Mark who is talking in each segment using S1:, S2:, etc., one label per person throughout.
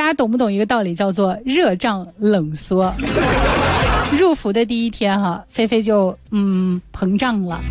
S1: 家懂不懂一个道理，叫做热胀冷缩？入伏的第一天哈，菲菲就膨胀了。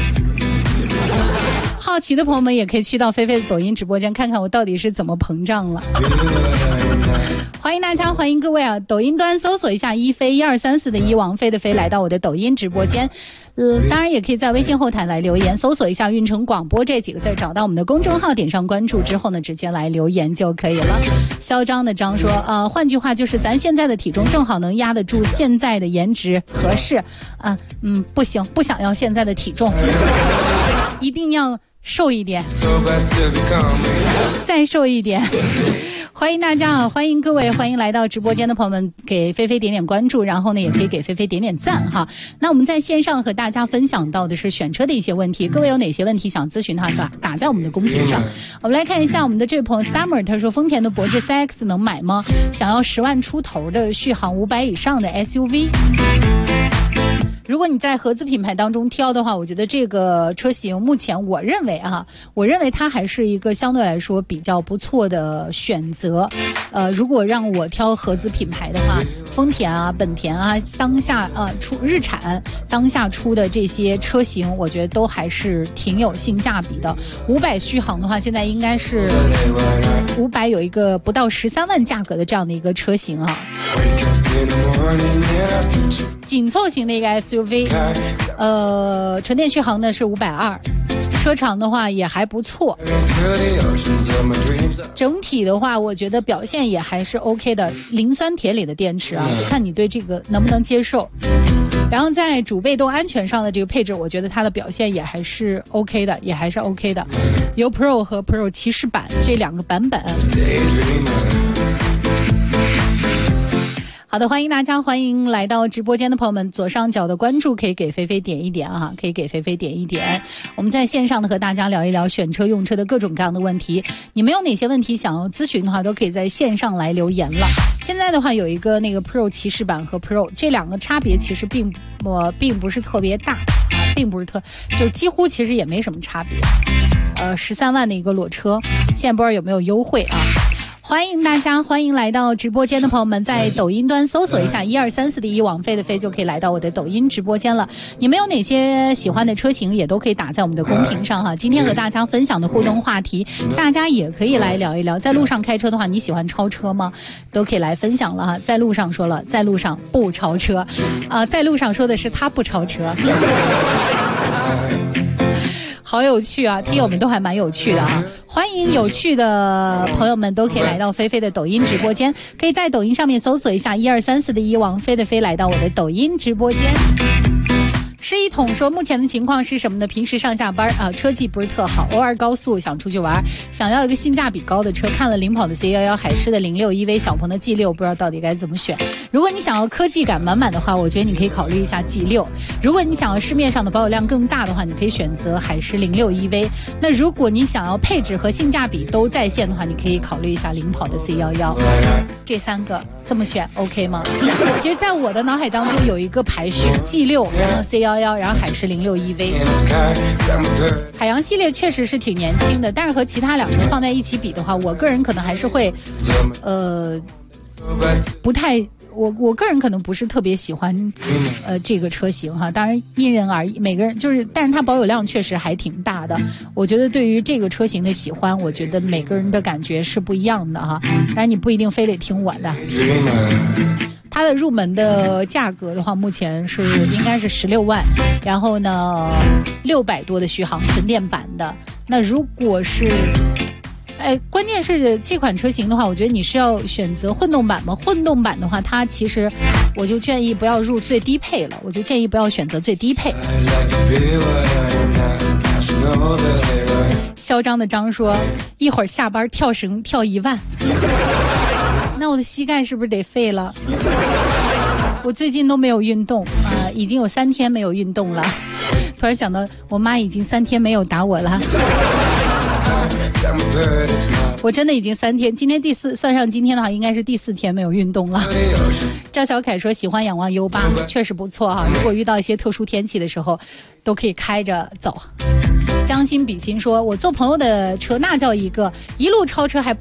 S1: 好奇的朋友们也可以去到菲菲的抖音直播间看看我到底是怎么膨胀了。欢迎大家，欢迎各位啊！抖音端搜索一下一飞1234的一王菲的飞，来到我的抖音直播间。当然也可以在微信后台来留言，搜索一下运城广播这几个字，找到我们的公众号，点上关注之后呢，直接来留言就可以了。嚣张的张说，换句话就是咱现在的体重正好能压得住现在的颜值，合适。不行，不想要现在的体重，一定要瘦一点，再瘦一点。欢迎大家啊！欢迎各位，欢迎来到直播间的朋友们，给菲菲点点关注，然后呢，也可以给菲菲点点赞哈。那我们在线上和大家分享到的是选车的一些问题，各位有哪些问题想咨询他的，打在我们的公屏上。我们来看一下我们的这位朋友 Summer， 他说丰田的博智 4X 能买吗？想要10万出头的续航500以上的 SUV。如果你在合资品牌当中挑的话，我觉得这个车型目前我认为它还是一个相对来说比较不错的选择。如果让我挑合资品牌的话，丰田啊、本田啊，当下日产当下出的这些车型，我觉得都还是挺有性价比的。500续航的话，现在应该是500有一个不到13万价格的这样的一个车型啊。紧凑型的一个 SUV， 纯电续航呢是520，车长的话也还不错，整体的话我觉得表现也还是 OK 的，磷酸铁锂的电池啊，看你对这个能不能接受。然后在主被动安全上的这个配置，我觉得它的表现也还是 OK 的，有 Pro 和 Pro 骑士版这两个版本。好的，欢迎大家，欢迎来到直播间的朋友们，左上角的关注可以给菲菲点一点啊，可以给菲菲点一点。我们在线上呢和大家聊一聊选车用车的各种各样的问题，你们有哪些问题想要咨询的话，都可以在线上来留言了。现在的话有一个那个 Pro 骑士版和 Pro 这两个差别其实并不是特别大啊，就几乎其实也没什么差别。13万的一个裸车，现在不知道有没有优惠啊？欢迎大家，欢迎来到直播间的朋友们，在抖音端搜索一下1234的一王菲的菲，就可以来到我的抖音直播间了。你们有哪些喜欢的车型，也都可以打在我们的公屏上哈。今天和大家分享的互动话题，大家也可以来聊一聊。在路上开车的话，你喜欢超车吗？都可以来分享了哈。在路上说了，在路上不超车在路上说的是他不超车。好有趣啊，听友们都还蛮有趣的啊！欢迎有趣的朋友们都可以来到菲菲的抖音直播间，可以在抖音上面搜索一下1234的一王菲的菲，来到我的抖音直播间。施一统说，目前的情况是什么呢？平时上下班车技不是特好，偶尔高速想出去玩，想要一个性价比高的车，看了领跑的 C11、海狮的06 EV、小鹏的 G6， 不知道到底该怎么选。如果你想要科技感满满的话，我觉得你可以考虑一下 G6。如果你想要市面上的保有量更大的话，你可以选择海狮06 EV。那如果你想要配置和性价比都在线的话，你可以考虑一下领跑的 C11。这三个这么选 OK 吗？其实在我的脑海当中有一个排序 G6， 然后 C11，然后海狮06 EV。海洋系列确实是挺年轻的，但是和其他两个放在一起比的话，我个人可能还是会不太，我个人可能不是特别喜欢这个车型哈，当然因人而异，每个人就是，但是它保有量确实还挺大的。我觉得对于这个车型的喜欢，我觉得每个人的感觉是不一样的哈，当然你不一定非得听我的。它的入门的价格的话，目前是应该是16万，然后呢600多的续航纯电版的。那如果是关键是这款车型的话，我觉得你是要选择混动版吗？混动版的话，它其实我就建议不要入最低配了，我就建议不要选择最低配。嚣张的张说，一会儿下班跳绳跳1万，那我的膝盖是不是得废了？我最近都没有运动已经有3天没有运动了。突然想到，我妈已经3天没有打我了。我真的已经3天，今天第4，算上今天的话，应该是第4天没有运动了。赵小凯说喜欢仰望 U8， 确实不错哈。如果遇到一些特殊天气的时候，都可以开着走。将心比心说，我坐朋友的车那叫一路超车还